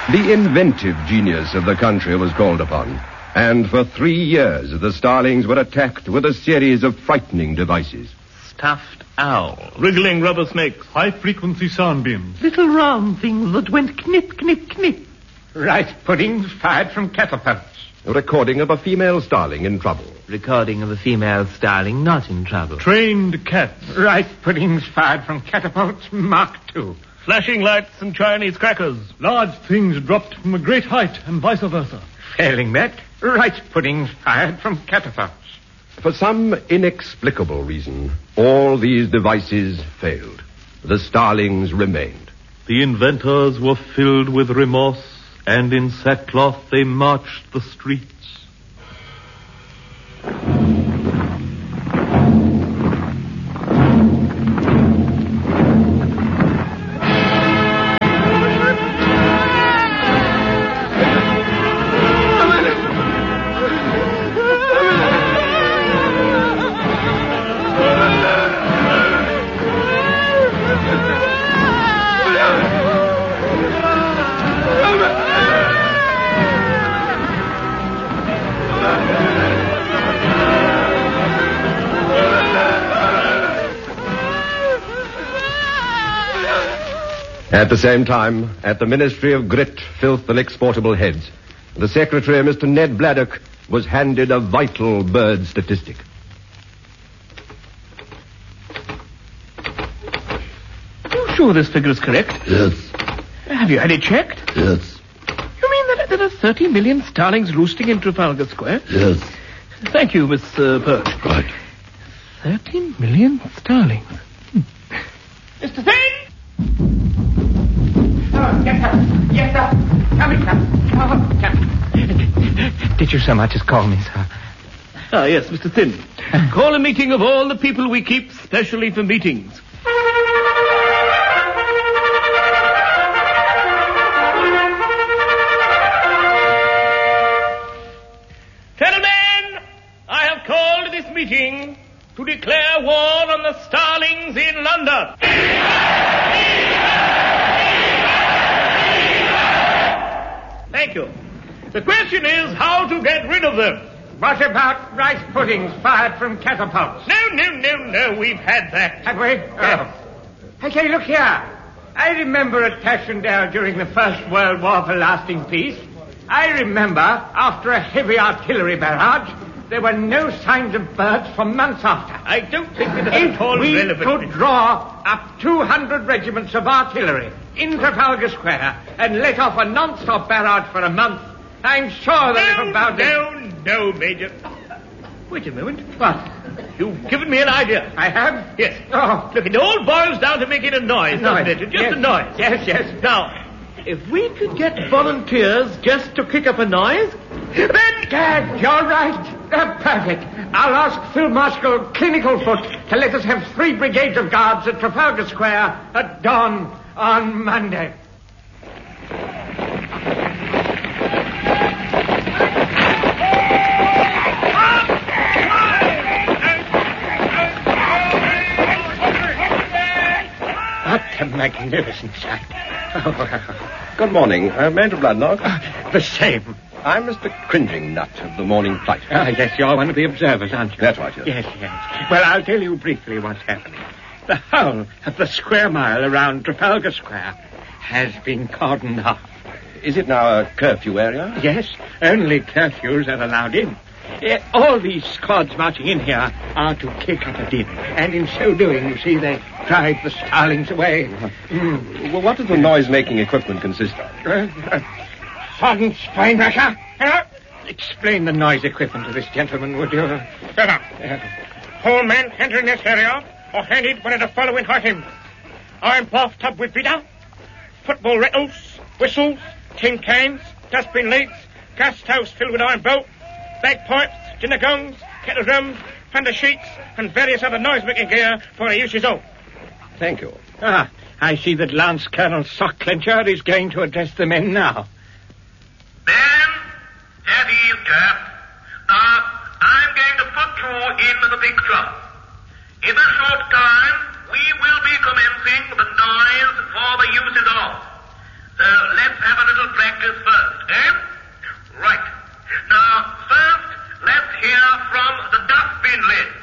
The inventive genius of the country was called upon, and for 3 years the Starlings were attacked with a series of frightening devices. Stuffed owl, wriggling rubber snakes, high-frequency sound beams, little round things that went knip, knip, knip. Rice puddings fired from catapults. A recording of a female starling in trouble. Recording of a female starling not in trouble. trained cats, Rice puddings fired from catapults Mark II. flashing lights and Chinese crackers. large things dropped from a great height and vice versa. Failing that, rice puddings fired from catapults. For some inexplicable reason, all these devices failed. The Starlings remained. The inventors were filled with remorse, and in sackcloth they marched the streets. At the same time, at the Ministry of Grit, Filth and Exportable Heads, the Secretary, Mr. Ned Bladdock, was handed a vital bird statistic. Are you sure this figure is correct? Yes. Have you had it checked? Yes. You mean that there are 30 million starlings roosting in Trafalgar Square? Yes. Thank you, Miss Perch. Right. 30 million starlings. Mr. Thane! Oh, yes, sir. Yes, sir. Coming, sir. Oh, sir. Did you so much as call me, sir? Ah, yes, Mr. Thin. Call a meeting of all the people we keep specially for meetings. Gentlemen, I have called this meeting to declare war on the Starlings in London. Thank you. The question is how to get rid of them. What about rice puddings fired from catapults? No, we've had that. Have we? Yes. Oh. Hey, say, look here. I remember at Passchendaele during the First World War for lasting peace. I remember, after a heavy artillery barrage, there were no signs of birds for months after. I don't think it is at all If we relevant. could draw up 200 regiments of artillery in Trafalgar Square and let off a non-stop barrage for a month, I'm sure that little boundary... No, Major. Wait a moment. What? You've given me an idea. I have? Yes. Oh. Look, it all boils down to making a noise, doesn't it? Just Yes. a noise. Yes. Now, if we could get volunteers just to kick up a noise, then... Dad, you're right. Perfect. I'll ask Field Marshal Clinicalfoot to let us have 3 brigades of guards at Trafalgar Square at dawn on Monday. What a magnificent sight. Good morning. Major Bladnock. The same. I'm Mr. Cringing Nut of the Morning Flight. Yes, you're one of the observers, aren't you? That's right, yes. Yes. Well, I'll tell you briefly what's happening. The whole of the square mile around Trafalgar Square has been cordoned off. Is it now a curfew area? Yes, only curfews are allowed in. All these squads marching in here are to kick up a din. And in so doing, you see, they drive the starlings away. Well, what does the noise-making equipment consist of? Sergeant Steinbrecher, explain the noise equipment to this gentleman, would you? Shut up. All men entering this area are handed one of the following items. Iron bathtub with vidder, football rattles, whistles, tin cans, dustbin lids, gas stoves filled with iron bolt, bagpipes, dinner gongs, kettle drums, thunder sheets, and various other noise-making gear for the uses of. Thank you. I see that Lance Colonel Sockclencher is going to address the men now. Ben, at ease, chap. Now, I'm going to put you into the big drum. In a short time, we will be commencing the noise for the uses of. So let's have a little practice. from the dustbin lid.